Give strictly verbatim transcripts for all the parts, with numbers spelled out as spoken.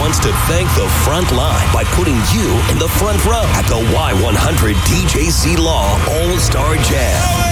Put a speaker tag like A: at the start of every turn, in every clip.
A: wants to thank the front line by putting you in the front row at the Y one hundred D J C Law All-Star Jam.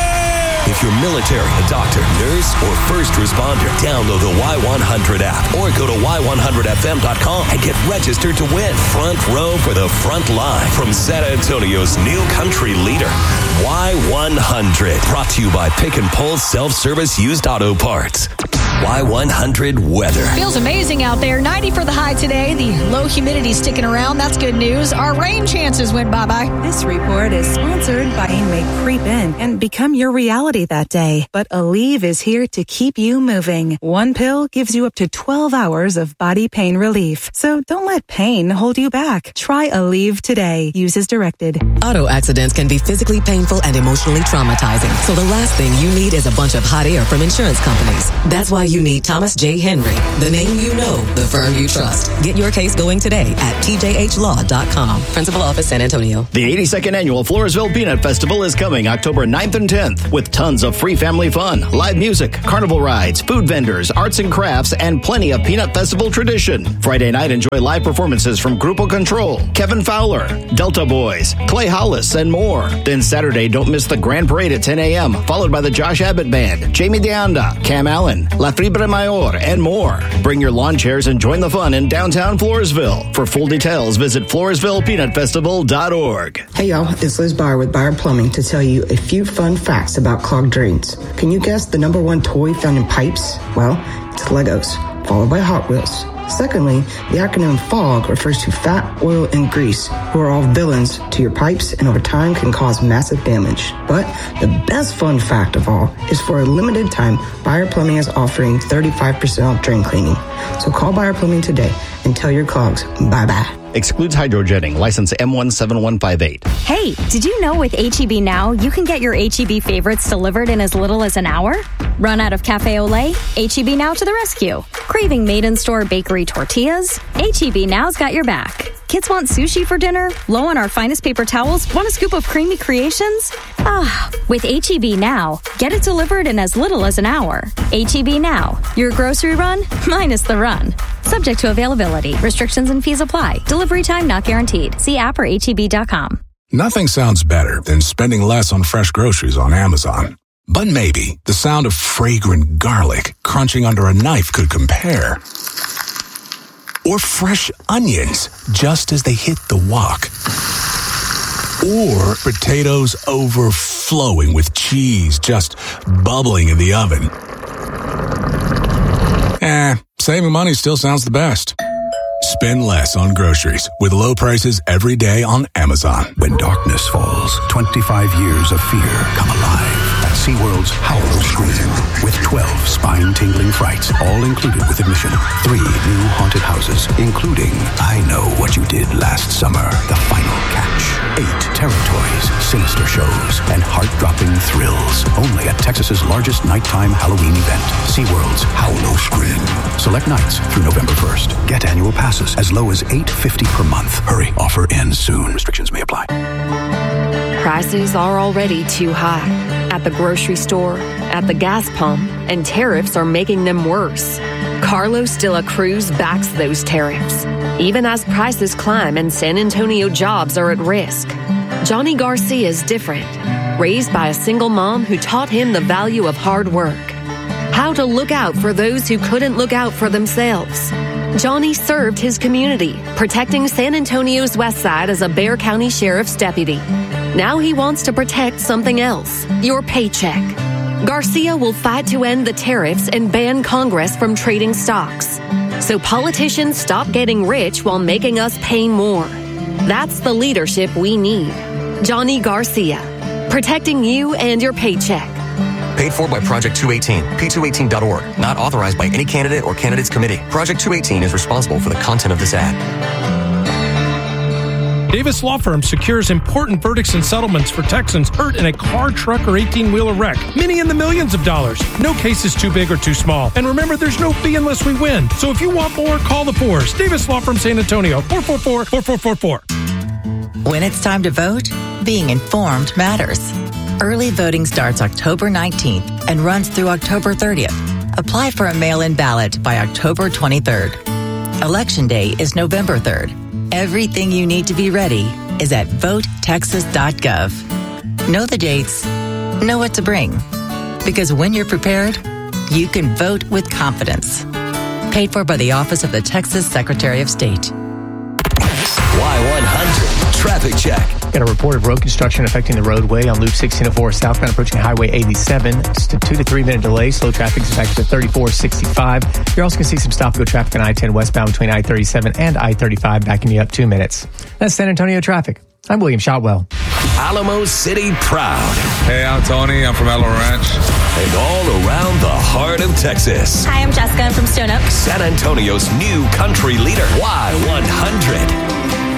A: If you're military, a doctor, nurse, or first responder, download the Y one hundred app or go to Y one hundred F M dot com and get registered to win. Front row for the front line from San Antonio's new country leader, Y one hundred. Brought to you by Pick and Pull Self-Service Used Auto Parts. Y one hundred weather.
B: Feels amazing out there. ninety for the high today. The low humidity sticking around. That's good news. Our rain chances went bye-bye.
C: This report is sponsored by May Creep In and become your reality that day. But Aleve is here to keep you moving. One pill gives you up to twelve hours of body pain relief. So don't let pain hold you back. Try Aleve today. Use as directed.
D: Auto accidents can be physically painful and emotionally traumatizing. So the last thing you need is a bunch of hot air from insurance companies. That's why you need Thomas J. Henry, the name you know, the firm you trust. Get your case going today at T J H law dot com. Principal Office, San Antonio.
E: The eighty-second Annual Floresville Peanut Festival is coming October ninth and tenth with tons of free family fun, live music, carnival rides, food vendors, arts and crafts, and plenty of Peanut Festival tradition. Friday night, enjoy live performances from Grupo Control, Kevin Fowler, Delta Boys, Clay Hollis, and more. Then Saturday, don't miss the Grand Parade at ten a.m., followed by the Josh Abbott Band, Jamie DeAnda, Cam Allen, La Fibra Mayor, and more. Bring your lawn chairs and join the fun in downtown Floresville. For full details, visit Floresville Peanut Festival dot org.
F: Hey y'all, it's Liz Barr with Barr Plumbing to tell you a few fun facts about clogged drains. Can you guess the number one toy found in pipes? Well, it's Legos, followed by Hot Wheels. Secondly, the acronym FOG refers to fat, oil, and grease, who are all villains to your pipes and over time can cause massive damage. But the best fun fact of all is for a limited time, Bayer Plumbing is offering thirty-five percent off drain cleaning. So call Bayer Plumbing today and tell your clogs bye-bye.
E: Excludes hydrojetting. License M one seven one five eight.
G: Hey, did you know with H E B Now, you can get your H E B favorites delivered in as little as an hour? Run out of Cafe Olé? H E B Now to the rescue. Craving made-in-store bakery tortillas? H E B Now's got your back. Kids want sushi for dinner? Low on our finest paper towels? Want a scoop of creamy creations? Ah, with H E B Now, get it delivered in as little as an hour. H E B Now, your grocery run minus the run. Subject to availability. Restrictions and fees apply. Delivery time not guaranteed. See app or H E B dot com.
H: Nothing sounds better than spending less on fresh groceries on Amazon. But maybe the sound of fragrant garlic crunching under a knife could compare. Or fresh onions just as they hit the wok. Or potatoes overflowing with cheese just bubbling in the oven. Eh, saving money still sounds the best. Spend less on groceries with low prices every day on Amazon.
I: When darkness falls, twenty-five years of fear come alive at SeaWorld's Howler Scream with twelve spine-tingling frights, all included with admission. Three new haunted houses, including I Know What You Did Last Summer, The Final Catch. Eight terror toys, sinister shows, and heart-dropping thrills. Only at Texas's largest nighttime Halloween event, SeaWorld's Howler Scream. Select nights through November first. Get annual passes as low as eight dollars and fifty cents per month. Hurry, offer ends soon. Restrictions may apply.
J: Prices are already too high. At the grocery store, at the gas pump, and tariffs are making them worse. Carlos de la Cruz backs those tariffs, even as prices climb and San Antonio jobs are at risk. Johnny Garcia is different, raised by a single mom who taught him the value of hard work, how to look out for those who couldn't look out for themselves. Johnny served his community, protecting San Antonio's west side as a Bexar County Sheriff's deputy. Now he wants to protect something else, your paycheck. Garcia will fight to end the tariffs and ban Congress from trading stocks, so politicians stop getting rich while making us pay more. That's the leadership we need. Johnny Garcia, protecting you and your paycheck.
K: Paid for by Project two eighteen, P two eighteen dot org. Not authorized by any candidate or candidates committee. Project two eighteen is responsible for the content of this ad.
L: Davis Law Firm secures important verdicts and settlements for Texans hurt in a car, truck, or eighteen-wheeler wreck. Many in the millions of dollars. No case is too big or too small. And remember, there's no fee unless we win. So if you want more, call the Fours. Davis Law Firm San Antonio, four four four, four four four four.
M: When it's time to vote, being informed matters. Early voting starts October nineteenth and runs through October thirtieth. Apply for a mail-in ballot by October twenty-third. Election Day is November third. Everything you need to be ready is at vote texas dot gov. Know the dates, know what to bring. Because when you're prepared, you can vote with confidence. Paid for by the Office of the Texas Secretary of State.
A: Y one hundred Traffic Check.
N: Got a report of road construction affecting the roadway on Loop sixteen oh four southbound approaching Highway eighty-seven. Just a two to three minute delay. Slow traffic is affected at thirty-four sixty-five. You're also going to see some stop-go traffic on I ten westbound between I thirty-seven and I thirty-five, backing you up two minutes. That's San Antonio traffic. I'm William Shotwell.
A: Alamo City proud.
O: Hey, I'm Tony. I'm from Elo Ranch.
A: And all around the heart of Texas.
P: Hi, I'm Jessica. I'm from Stone Oak.
A: San Antonio's new country leader, Y one hundred.